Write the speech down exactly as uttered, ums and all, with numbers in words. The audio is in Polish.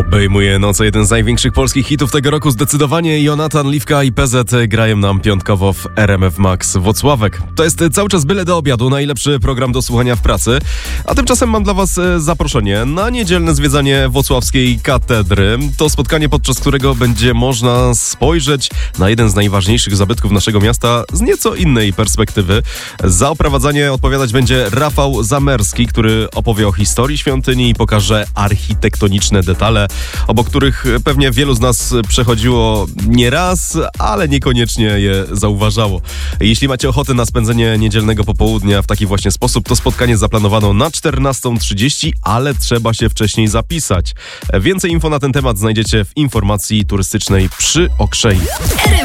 Obejmuje noce jeden z największych polskich hitów tego roku. Zdecydowanie Jonatan, Liwka i P Z grają nam piątkowo w R M F Max Włocławek. To jest cały czas byle do obiadu, najlepszy program do słuchania w pracy. A tymczasem mam dla was zaproszenie na niedzielne zwiedzanie Włocławskiej Katedry. To spotkanie, podczas którego będzie można spojrzeć na jeden z najważniejszych zabytków naszego miasta z nieco innej perspektywy. Za oprowadzanie odpowiadać będzie Rafał Zamerski, który opowie o historii świątyni i pokaże architektoniczne detale, obok których pewnie wielu z nas przechodziło nie raz, ale niekoniecznie je zauważało. Jeśli macie ochotę na spędzenie niedzielnego popołudnia w taki właśnie sposób, to spotkanie zaplanowano na czternastą trzydzieści, ale trzeba się wcześniej zapisać. Więcej info na ten temat znajdziecie w informacji turystycznej przy Okrzei.